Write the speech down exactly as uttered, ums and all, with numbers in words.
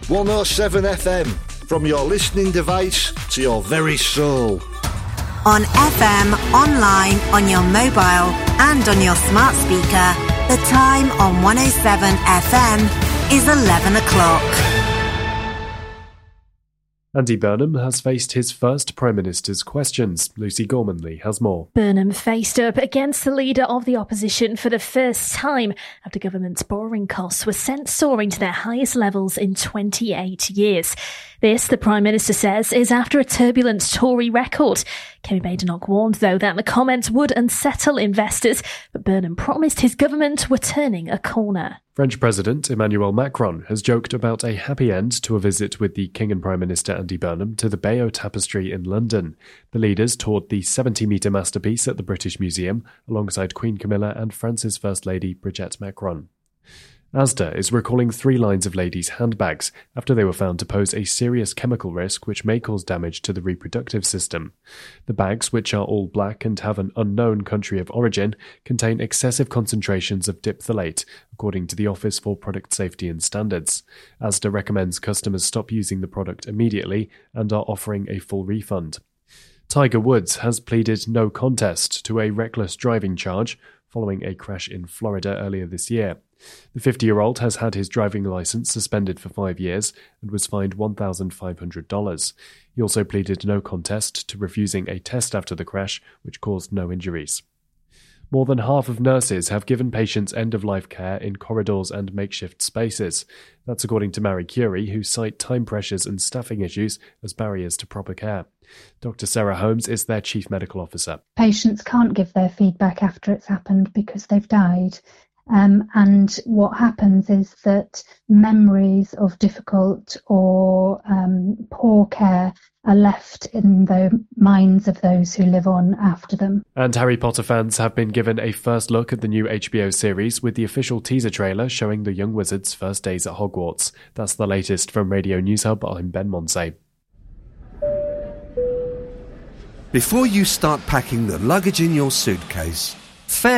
one oh seven F M, from your listening device to your very soul. On F M, online, on your mobile and on your smart speaker, the time on one oh seven F M is eleven o'clock. Andy Burnham has faced his first Prime Minister's questions. Lucy Gormanley has more. Burnham faced up against the leader of the opposition for the first time after government's borrowing costs were sent soaring to their highest levels in twenty-eight years. This, the Prime Minister says, is after a turbulent Tory record. Kemi Badenoch warned, though, that the comments would unsettle investors, but Burnham promised his government were turning a corner. French President Emmanuel Macron has joked about a happy end to a visit with the King and Prime Minister Andy Burnham to the Bayeux Tapestry in London. The leaders toured the seventy-metre masterpiece at the British Museum alongside Queen Camilla and France's First Lady Brigitte Macron. Asda is recalling three lines of ladies' handbags after they were found to pose a serious chemical risk which may cause damage to the reproductive system. The bags, which are all black and have an unknown country of origin, contain excessive concentrations of diphthalate, according to the Office for Product Safety and Standards. Asda recommends customers stop using the product immediately and are offering a full refund. Tiger Woods has pleaded no contest to a reckless driving charge following a crash in Florida earlier this year. The fifty-year-old has had his driving licence suspended for five years and was fined one thousand five hundred dollars. He also pleaded no contest to refusing a test after the crash, which caused no injuries. More than half of nurses have given patients end-of-life care in corridors and makeshift spaces. That's according to Marie Curie, who cite time pressures and staffing issues as barriers to proper care. Doctor Sarah Holmes is their Chief Medical Officer. Patients can't give their feedback after it's happened because they've died. Um, and what happens is that memories of difficult or um, poor care are left in the minds of those who live on after them. And Harry Potter fans have been given a first look at the new H B O series with the official teaser trailer showing the young wizard's first days at Hogwarts. That's the latest from Radio News Hub. I'm Ben Monsey. Before you start packing the luggage in your suitcase, fair